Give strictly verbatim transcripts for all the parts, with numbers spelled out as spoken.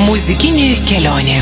Muzikinė kelionė.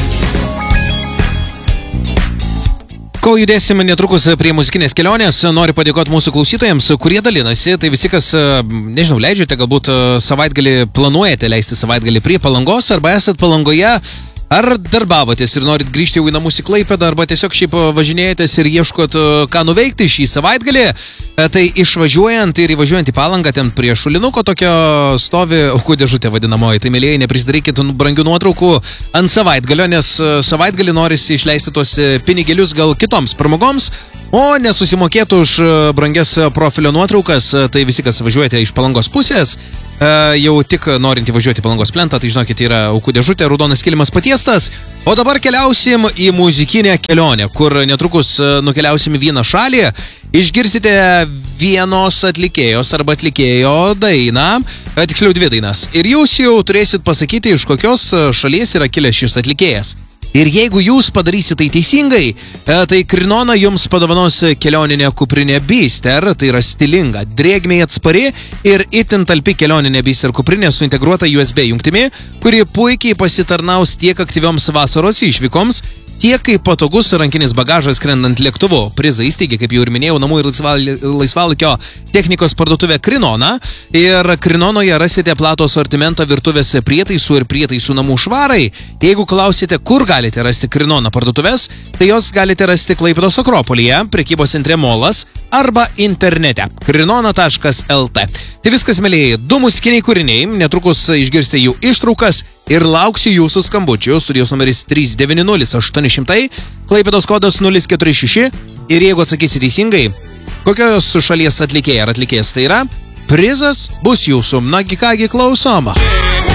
Kol judėsime netrukus prie muzikinės kelionės, noriu padėkoti mūsų klausytojams, kurie dalinasi. Tai visi, kas, nežinau, leidžiate, galbūt savaitgalį planuojate leisti savaitgalį prie Palangos, arba esat Palangoje, ar darbavotės ir norit grįžti jau į namus į Klaipėdą, arba tiesiog šiaip važinėjatės ir ieškot, ką nuveikti šį savaitgalį. Tai išvažiuojant ir įvažiuojant į Palangą, ten prie šulinuko tokio stovi aukų dėžutė vadinamoji. Tai, mėlyjei, neprisidarykit brangių nuotraukų ant savaitgalio, nes savaitgalį norisi išleisti tuos pinigėlius gal kitoms pramogoms, o nesusimokėtų už brangias profilio nuotraukas. Tai visi, kas važiuojate iš Palangos pusės, jau tik norint įvažiuoti Palangos plentą, tai žinokit, yra aukų dėžutė, raudonas kilimas patiestas. O dabar keliausim į muzikinę kelionę, kur netrukus nukeliausim į vieną šalį. Išgirsite vienos atlikėjos arba atlikėjo dainą, tiksliau dvi dainas. Ir jūs jau turėsit pasakyti, iš kokios šalies yra kilęs šis atlikėjas. Ir jeigu jūs padarysite tai teisingai, tai Krinona jums padovanos kelioninę kuprinę Bister, tai yra stilinga, drėgmei atspari ir itin talpi kelioninė Bister kuprinė su integruota U S B jungtimi, kuri puikiai pasitarnaus tiek aktyvioms vasaros išvykoms, tiek kaip patogus rankinis bagažas skrendant lėktuvu. Prizai įsteigė, kaip jau ir minėjau, namų ir laisvalaikio technikos parduotuvė Krinona. Ir Krinonoje rasite platų asortimentą virtuvės prietaisų ir prietaisų namų švarai. Jeigu klausite, kur galite rasti Krinoną parduotuvės, tai jos galite rasti Klaipėdos Akropolyje, prekybos centre Molas arba internete krinona taškas el t. Tai viskas, mėlyjei, du muzikiniai kūriniai, netrukus išgirsite jų ištraukas ir lauksiu jūsų skambučių. Studijos numeris trys devyni nulis aštuoni šimtai, Klaipėdos kodas nulis keturi šeši. Ir jeigu atsakysi teisingai, kokios šalies atlikėja ar atlikėjas tai yra, prizas bus jūsų. Nagi kągi, klausom.